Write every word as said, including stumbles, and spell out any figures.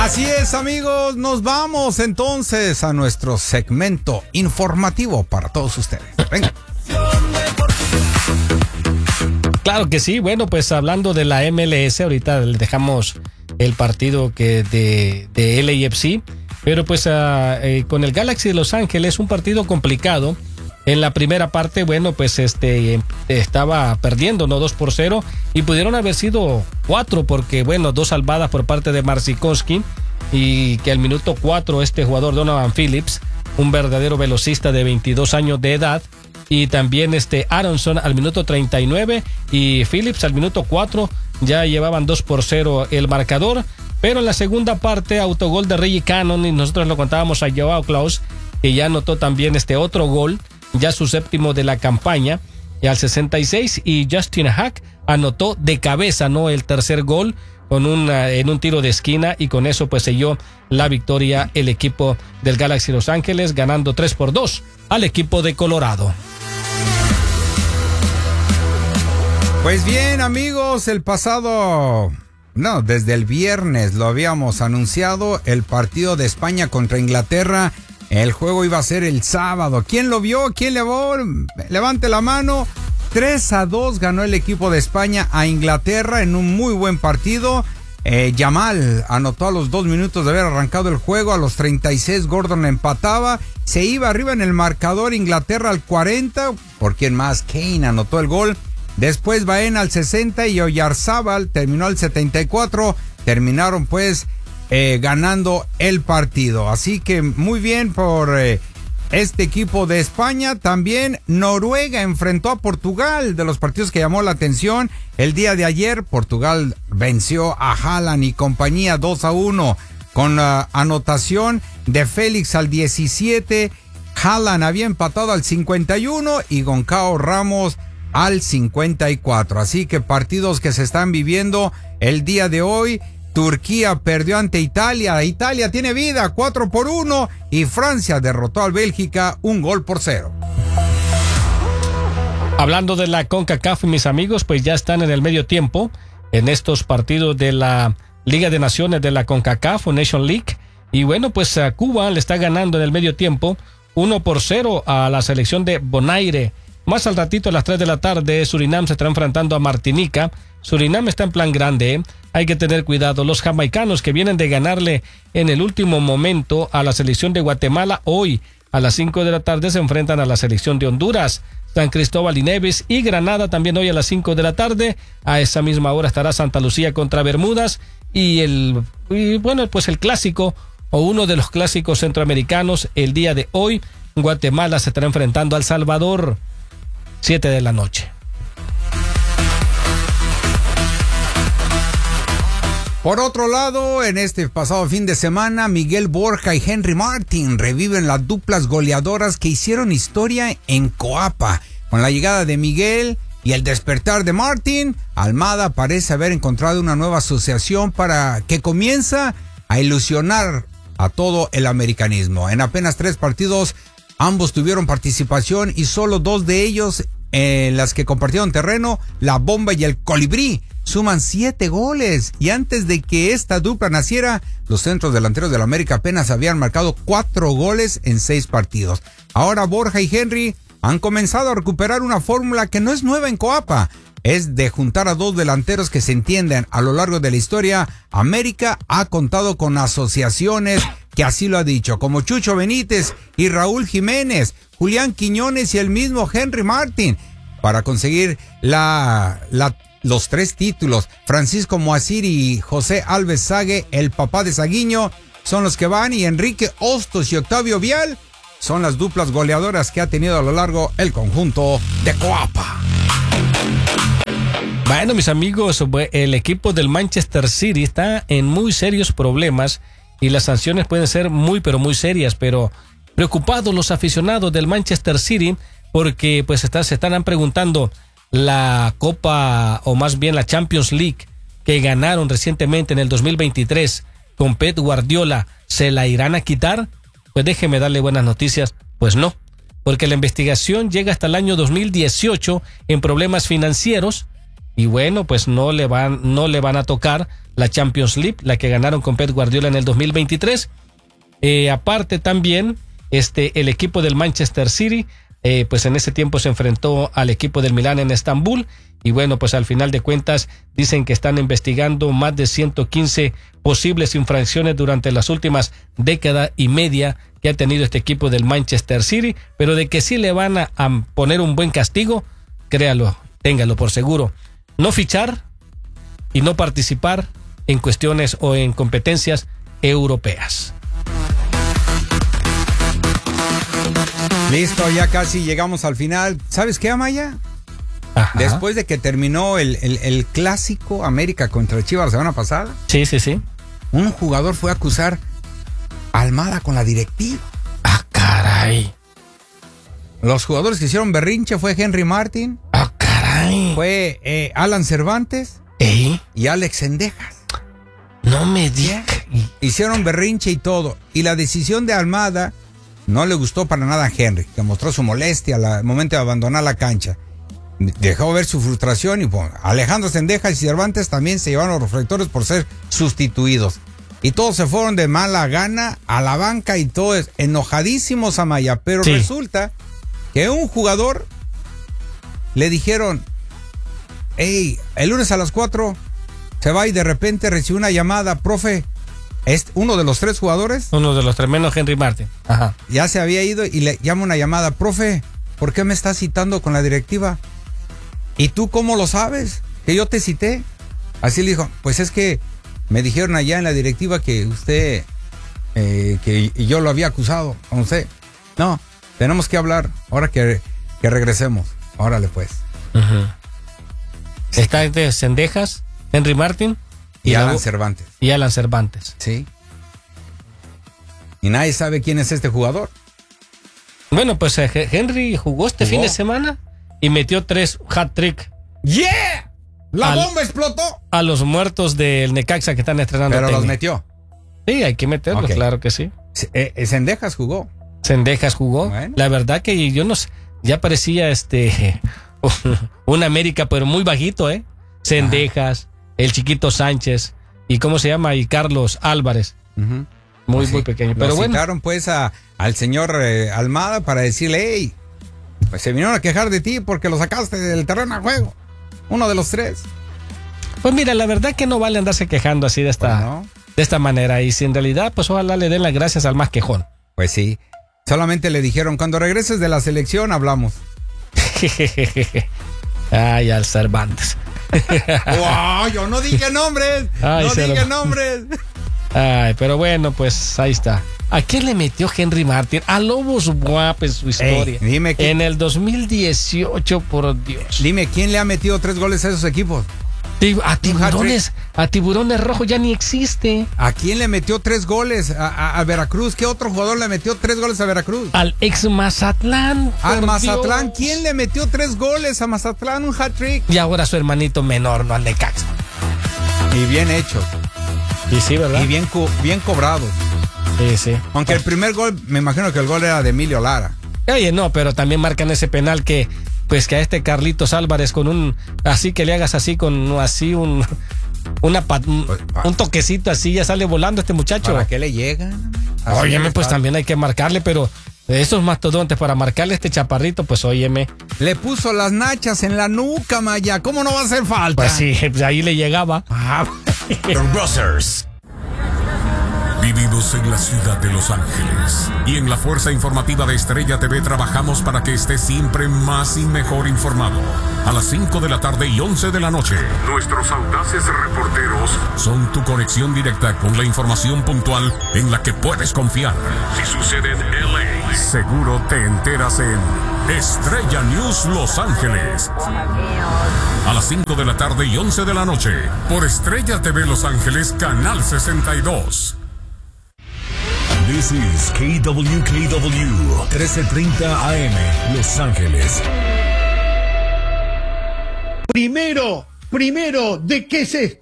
Así es, amigos, nos vamos entonces a nuestro segmento informativo para todos ustedes. Venga. Claro que sí, bueno, pues hablando de la M L S, ahorita le dejamos el partido que de, de L A F C, pero pues uh, eh, con el Galaxy de Los Ángeles, un partido complicado. En la primera parte, bueno, pues este estaba perdiendo, ¿no? dos por cero, y pudieron haber sido cuatro, porque bueno, dos salvadas por parte de Marcikowski, y que al minuto cuatro este jugador Donovan Phillips, un verdadero velocista de veintidós años de edad, y también este Aronson al minuto treinta y nueve, y Phillips al minuto cuatro, ya llevaban dos por cero el marcador. Pero en la segunda parte, autogol de Reggie Cannon, y nosotros lo contábamos a Joao Klaus, que ya anotó también este otro gol, ya su séptimo de la campaña, y al sesenta y seis, y Justin Hack anotó de cabeza, ¿no?, el tercer gol con una, en un tiro de esquina, y con eso pues selló la victoria el equipo del Galaxy Los Ángeles, ganando tres por dos al equipo de Colorado. Pues bien, amigos, el pasado, no, desde el viernes lo habíamos anunciado, el partido de España contra Inglaterra. El juego iba a ser el sábado. ¿Quién lo vio? ¿Quién le vio? Levante la mano. tres a dos ganó el equipo de España a Inglaterra en un muy buen partido. Eh, Yamal anotó a los dos minutos de haber arrancado el juego. A los treinta y seis Gordon empataba. Se iba arriba en el marcador Inglaterra al cuarenta. ¿Por quién más? Kane anotó el gol. Después Baena al sesenta y Oyarzábal terminó al setenta y cuatro. Terminaron pues Eh, ganando el partido. Así que muy bien por eh, este equipo de España. También Noruega enfrentó a Portugal, de los partidos que llamó la atención el día de ayer. Portugal venció a Haaland y compañía dos a uno con uh, anotación de Félix al diecisiete. Haaland había empatado al cincuenta y uno y Goncalo Ramos al cincuenta y cuatro. Así que partidos que se están viviendo el día de hoy. Turquía perdió ante Italia. Italia tiene vida, cuatro por uno. Y Francia derrotó a Bélgica un gol por cero. Hablando de la CONCACAF, mis amigos, pues ya están en el medio tiempo en estos partidos de la Liga de Naciones de la CONCACAF o Nation League. Y bueno, pues a Cuba le está ganando en el medio tiempo uno por cero a la selección de Bonaire. Más al ratito, a las tres de la tarde, Surinam se está enfrentando a Martinica. Surinam está en plan grande, ¿eh? Hay que tener cuidado. Los jamaicanos, que vienen de ganarle en el último momento a la selección de Guatemala, hoy a las cinco de la tarde se enfrentan a la selección de Honduras. San Cristóbal y Nevis y Granada también hoy a las cinco de la tarde. A esa misma hora estará Santa Lucía contra Bermudas. Y el, y bueno, pues el clásico, o uno de los clásicos centroamericanos, el día de hoy, Guatemala se estará enfrentando a El Salvador, siete de la noche. Por otro lado, en este pasado fin de semana, Miguel Borja y Henry Martin reviven las duplas goleadoras que hicieron historia en Coapa. Con la llegada de Miguel y el despertar de Martin, Almada parece haber encontrado una nueva asociación para que comienza a ilusionar a todo el americanismo. En apenas tres partidos, ambos tuvieron participación y solo dos de ellos en las que compartieron terreno, la Bomba y el Colibrí, suman siete goles. Y antes de que esta dupla naciera, los centros delanteros de la América apenas habían marcado cuatro goles en seis partidos. Ahora Borja y Henry han comenzado a recuperar una fórmula que no es nueva en Coapa. Es de juntar a dos delanteros que se entienden. A lo largo de la historia, América ha contado con asociaciones que así lo ha dicho, como Chucho Benítez y Raúl Jiménez, Julián Quiñones y el mismo Henry Martin, para conseguir la, la, los tres títulos. Francisco Moacir y José Alves Sague, el papá de Saguiño, son los que van, y Enrique Hostos y Octavio Vial son las duplas goleadoras que ha tenido a lo largo el conjunto de Coapa. Bueno, mis amigos, el equipo del Manchester City está en muy serios problemas y las sanciones pueden ser muy, pero muy serias, pero preocupados los aficionados del Manchester City porque pues está, se están preguntando, la Copa, o más bien la Champions League, que ganaron recientemente en el dos mil veintitrés con Pep Guardiola, ¿se la irán a quitar? Pues déjeme darle buenas noticias, pues no, porque la investigación llega hasta el año dos mil dieciocho en problemas financieros. Y bueno, pues no le van, no le van a tocar la Champions League, la que ganaron con Pep Guardiola en el dos mil veintitrés. Eh, aparte también, este, el equipo del Manchester City, eh, pues en ese tiempo se enfrentó al equipo del Milán en Estambul. Y bueno, pues al final de cuentas dicen que están investigando más de ciento quince posibles infracciones durante las últimas década y media que ha tenido este equipo del Manchester City, pero de que sí le van a, a poner un buen castigo, créalo, téngalo por seguro. No fichar y no participar en cuestiones o en competencias europeas. Listo, ya casi llegamos al final. ¿Sabes qué, Amaya? Ajá. Después de que terminó el, el, el clásico América contra Chivas la semana pasada, Sí, sí, sí. un jugador fue a acusar a Almada con la directiva. Ah, caray. Los jugadores que hicieron berrinche fue Henry Martin, Ah, caray. fue eh, Alan Cervantes ¿Eh? y Alex Cendejas. No me digas. Hicieron berrinche y todo. Y la decisión de Almada no le gustó para nada a Henry, que mostró su molestia al momento de abandonar la cancha. Dejó ver su frustración y bueno, Alejandro Cendejas y Cervantes también se llevaron los reflectores por ser sustituidos. Y todos se fueron de mala gana a la banca y todos enojadísimos, Amaya. Pero Sí. resulta que un jugador le dijeron, hey, el lunes a las cuatro se va y de repente recibe una llamada, profe, es uno de los tres jugadores, Uno de los tremendos, Henry Martin. Ajá. ya se había ido y le llama una llamada, profe, ¿por qué me estás citando con la directiva? ¿Y tú cómo lo sabes? Que yo te cité. Así le dijo, pues es que me dijeron allá en la directiva que usted, eh, que yo lo había acusado a usted. No, tenemos que hablar ahora que, que regresemos. Órale pues. Uh-huh. Está de Cendejas, Henry Martin Y, y, Alan luego- Cervantes. y Alan Cervantes. Sí. Y nadie sabe quién es este jugador. Bueno, pues eh, Henry jugó este Jugó. fin de semana y metió tres hat-trick ¡Yeah! ¡La Al- bomba explotó! a los muertos del Necaxa que están estrenando. Pero los técnico. metió. Sí, hay que meterlo, Ok. claro que sí. Eh, eh, Cendejas jugó. Cendejas jugó. Bueno. La verdad que yo no sé, ya parecía este un América, pero muy bajito, ¿eh? Cendejas, el chiquito Sánchez y ¿cómo se llama? Y Carlos Álvarez. Uh-huh. Muy, Pues sí, muy pequeño. lo Pero bueno, citaron pues a, al señor eh, Almada para decirle, hey, pues se vinieron a quejar de ti porque lo sacaste del terreno de juego. Uno de los tres. pues mira, la verdad que no vale andarse quejando así de esta, Pues no. de esta manera. Y si en realidad, pues ojalá le den las gracias al más quejón. Pues sí. Solamente le dijeron, cuando regreses de la selección hablamos. Ay, al Cervantes. ¡Wow! Yo no dije nombres. Ay, no Cervantes. dije nombres. Ay, pero bueno, pues ahí está. ¿A quién le metió Henry Martin? A Lobos Buap en su historia. Ey, dime quién- En el dos mil dieciocho, por Dios. Dime, ¿quién le ha metido tres goles a esos equipos? Tib- a tiburones, a tiburones rojos ya ni existe. ¿A quién le metió tres goles? A, a- a Veracruz. ¿Qué otro jugador le metió tres goles a Veracruz? Al ex Mazatlán. Al por Mazatlán. Dios. ¿Quién le metió tres goles a Mazatlán? Un hat-trick. Y ahora su hermanito menor, no al Necaxa. Y bien hecho. Y sí, ¿verdad? Y bien, co- bien cobrado. Sí, sí. Aunque el primer gol, me imagino que el gol era de Emilio Lara. Oye, no, pero también marcan ese penal que, pues que a este Carlitos Álvarez con un, así que le hagas así con, así un, una, pat- un, Pues, pa- un toquecito así, ya sale volando este muchacho. ¿Para qué le llegan? Así Óyeme, pues está. también hay que marcarle, pero esos mastodontes para marcarle a este chaparrito, pues óyeme, Le puso las nachas en la nuca, Maya. ¿Cómo no va a hacer falta? pues sí, pues ahí le llegaba. Ah, The Buzzers. Vivimos en la ciudad de Los Ángeles y en la fuerza informativa de Estrella T V trabajamos para que estés siempre más y mejor informado. A las cinco de la tarde y once de la noche, nuestros audaces reporteros son tu conexión directa con la información puntual en la que puedes confiar. Si sucede en L A, seguro te enteras en Estrella News Los Ángeles. A las cinco de la tarde y once de la noche, por Estrella T V Los Ángeles, Canal sesenta y dos. This is K W K W trece treinta A M Los Ángeles. Primero, primero, ¿de qué es esto?